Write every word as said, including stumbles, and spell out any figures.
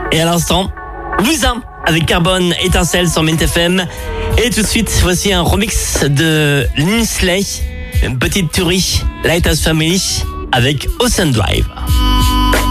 Et à l'instant, Louisa avec Carbone Étincelle sur Mint F M. Et tout de suite, voici un remix de Linsley, une petite tuerie, Lighthouse Family avec Ocean Drive.